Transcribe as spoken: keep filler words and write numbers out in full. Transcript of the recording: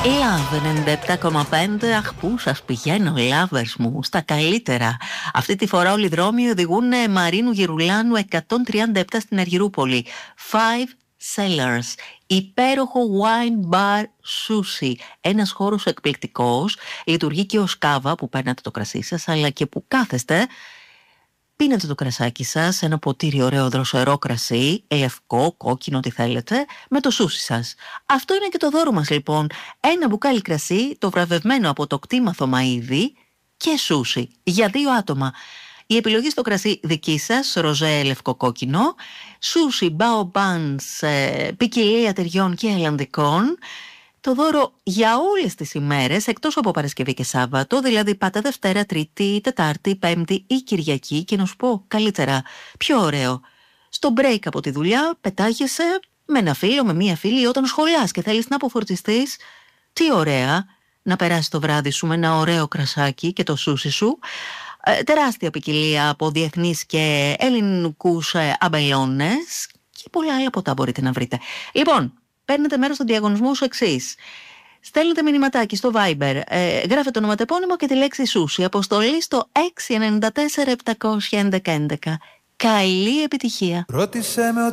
Love ενενήντα επτά κόμμα πέντε. Αχ, πού σας πηγαίνω, lovers μου, στα καλύτερα. Αυτή τη φορά όλοι οι δρόμοι οδηγούν Μαρίνου Γερουλάνου εκατόν τριάντα επτά στην Αργυρούπολη. Five Cellars. Υπέροχο wine bar sushi. Ένας χώρος εκπληκτικός. Λειτουργεί και ως κάβα που παίρνετε το κρασί σας, αλλά και που κάθεστε. Πίνετε το κρασάκι σας, ένα ποτήρι ωραίο δροσερό κρασί, λευκό, κόκκινο, ό,τι θέλετε, με το σούσι σας. Αυτό είναι και το δώρο μας λοιπόν. Ένα μπουκάλι κρασί, το βραβευμένο από το κτήμα Θωμαΐδη και σούσι για δύο άτομα. Η επιλογή στο κρασί δική σας, ροζέ, λευκό, κόκκινο, σούσι, μπάο μπάνς, ποικιλία ταιριών και ελλανδικών. Το δώρο για όλες τις ημέρες, εκτός από Παρασκευή και Σάββατο, δηλαδή πάτε Δευτέρα, Τρίτη, Τετάρτη, Πέμπτη ή Κυριακή, και να σου πω καλύτερα, πιο ωραίο. Στο break από τη δουλειά πετάγεσαι με ένα φίλο, με μία φίλη, όταν σχολάς και θέλεις να αποφορτιστείς. Τι ωραία να περάσεις το βράδυ σου με ένα ωραίο κρασάκι και το σούσι σου. Ε, τεράστια ποικιλία από διεθνείς και ελληνικούς ε, αμπελώνες και πολλά άλλα ποτά μπορείτε να βρείτε. Λοιπόν, παίρνετε μέρος στον διαγωνισμό σου εξής. Στέλνετε μηνυματάκι στο Viber, ε, γράφετε ονοματεπώνυμο και τη λέξη σούσι. Αποστολή στο έξι εννιά τέσσερα επτά ένα ένα έντεκα. Καλή επιτυχία. Ρώτησε με